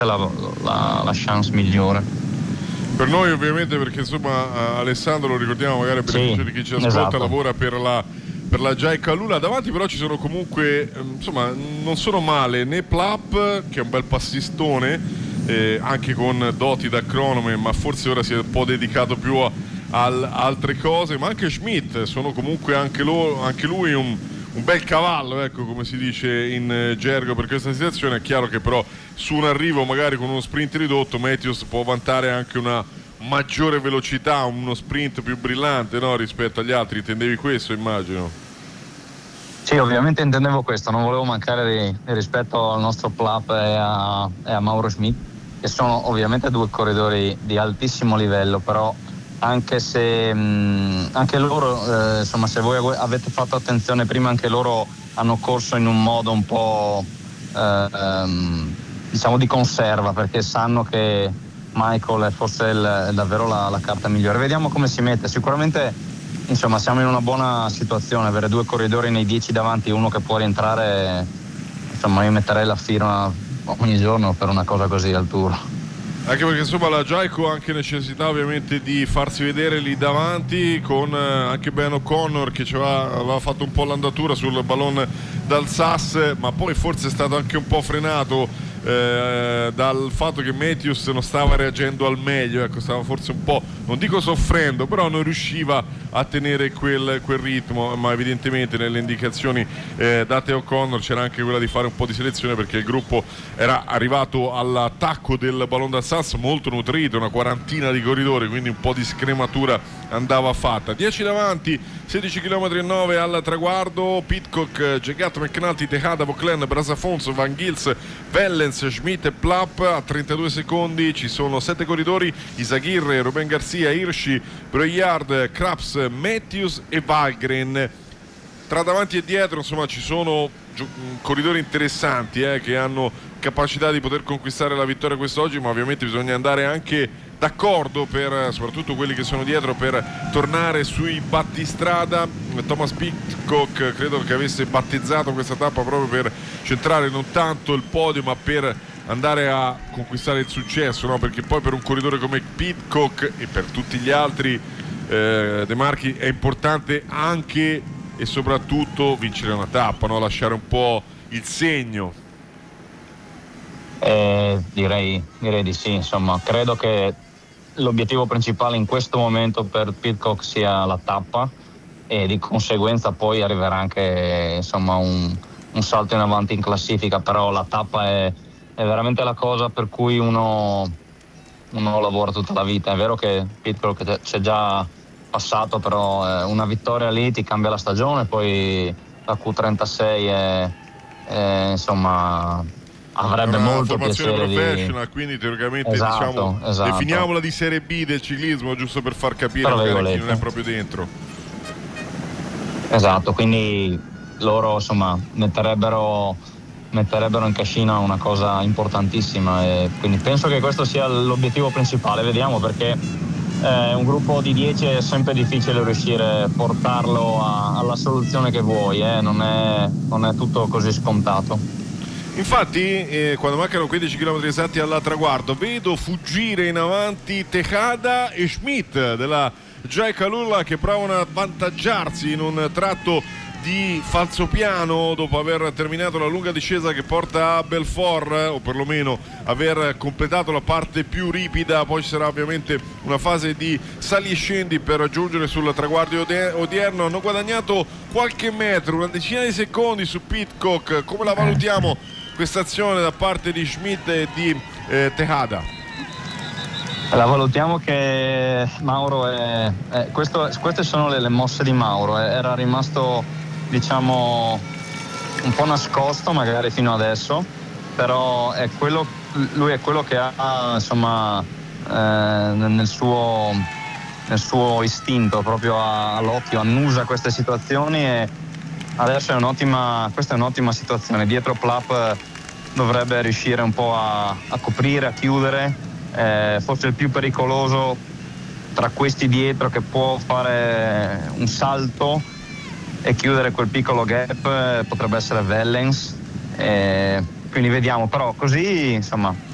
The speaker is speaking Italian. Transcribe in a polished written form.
la chance migliore. Per noi ovviamente, perché insomma Alessandro, lo ricordiamo magari per beneficio di chi ci ascolta, esatto, lavora per la JAIC Alula. Davanti però ci sono comunque, insomma, non sono male né Plap, che è un bel passistone, anche con doti da cronome, ma forse ora si è un po' dedicato più a altre cose, ma anche Schmidt, sono comunque anche lui un bel cavallo, ecco, come si dice in gergo per questa situazione. È chiaro che però su un arrivo magari con uno sprint ridotto Matthews può vantare anche una maggiore velocità, uno sprint più brillante, no, rispetto agli altri. Intendevi questo, immagino? Sì, ovviamente intendevo questo, non volevo mancare di rispetto al nostro Plap e a Mauro Schmidt, che sono ovviamente due corridori di altissimo livello, però anche se anche loro, insomma, se voi avete fatto attenzione prima, anche loro hanno corso in un modo un po' diciamo di conserva, perché sanno che Michael è forse davvero la carta migliore. Vediamo come si mette. Sicuramente, insomma, siamo in una buona situazione, avere due corridori nei 10 davanti, uno che può rientrare, insomma, io metterei la firma ogni giorno per una cosa così al Tour. Anche perché insomma la JAICO ha anche necessità ovviamente di farsi vedere lì davanti, con anche Ben O'Connor che aveva fatto un po' l'andatura sul ballon d'Alsace, ma poi forse è stato anche un po' frenato dal fatto che Matthews non stava reagendo al meglio, ecco, stava forse un po', non dico soffrendo, però non riusciva a tenere quel ritmo, ma evidentemente nelle indicazioni date a O'Connor c'era anche quella di fare un po' di selezione, perché il gruppo era arrivato all'attacco del ballon d'Alsace molto nutrito, una quarantina di corridori, quindi un po' di scrematura andava fatta. 10 davanti, 16 km e 9 al traguardo. Pidcock, Jegat, McNulty, Tejada, Vauclain, Brasafonso, Van Gils, Wellens, Schmidt e Plap. A 32 secondi ci sono 7 corridori: Izagirre, Ruben Garcia, Hirschi, Breuillard, Krabs, Matthews e Valgren. Tra davanti e dietro, insomma, ci sono corridori interessanti che hanno capacità di poter conquistare la vittoria quest'oggi, ma ovviamente bisogna andare anche d'accordo, per soprattutto quelli che sono dietro, per tornare sui battistrada. Thomas Pidcock credo che avesse battezzato questa tappa proprio per centrare non tanto il podio, ma per andare a conquistare il successo, no? Perché poi per un corridore come Pidcock e per tutti gli altri De Marchi è importante anche e soprattutto vincere una tappa, no? Lasciare un po' il segno. Direi di sì, insomma, credo che l'obiettivo principale in questo momento per Pidcock sia la tappa, e di conseguenza poi arriverà anche, insomma, un salto in avanti in classifica, però la tappa è veramente la cosa per cui uno lavora tutta la vita. È vero che Pidcock c'è già passato, però una vittoria lì ti cambia la stagione, poi la Q36 insomma avrebbe molto piacere professional, quindi teoricamente esatto. Definiamola di serie B del ciclismo, giusto per far capire magari chi non è proprio dentro. Esatto, quindi loro, insomma, metterebbero in cascina una cosa importantissima, e quindi penso che questo sia l'obiettivo principale. Vediamo, perché un gruppo di 10 è sempre difficile riuscire a portarlo alla soluzione che vuoi, non è tutto così scontato. Infatti quando mancano 15 km esatti al traguardo, vedo fuggire in avanti Tejada e Schmidt della JAIC Alula, che provano a avvantaggiarsi in un tratto di falsopiano dopo aver terminato la lunga discesa che porta a Belfort, o perlomeno aver completato la parte più ripida. Poi ci sarà ovviamente una fase di sali e scendi per raggiungere sul traguardo odierno. Hanno guadagnato qualche metro, una decina di secondi su Pidcock. Come la valutiamo questa azione da parte di Schmidt e di Tejada? La valutiamo che Mauro queste sono le mosse di Mauro. Era rimasto, diciamo, un po' nascosto magari fino adesso, però lui è quello che ha, insomma, nel suo istinto, proprio all'occhio, annusa queste situazioni, e adesso questa è un'ottima situazione. Dietro Plap dovrebbe riuscire un po' a coprire, a chiudere. Forse il più pericoloso tra questi dietro, che può fare un salto e chiudere quel piccolo gap, potrebbe essere Wellens, quindi vediamo. Però così, insomma,